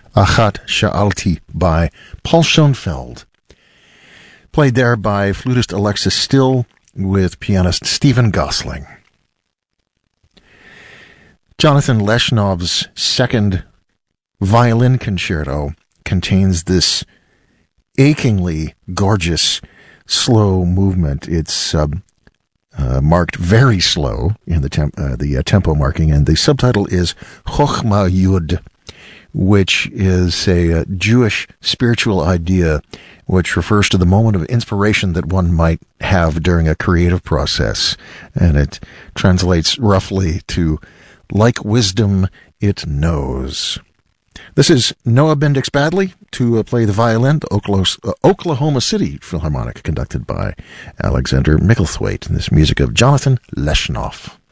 Achat Sha'alti by Paul Schoenfeld. Played there by flutist Alexis Still with pianist Stephen Gosling. Jonathan Leshnov's second violin concerto contains this achingly gorgeous slow movement. It's marked very slow in the tempo marking, and the subtitle is Chochma Yud, which is a Jewish spiritual idea which refers to the moment of inspiration that one might have during a creative process. And it translates roughly to, like wisdom, it knows. This is Noah Bendix-Badley to play the violin, the Oklahoma City Philharmonic, conducted by Alexander Micklethwaite, and this music of Jonathan Leshnov.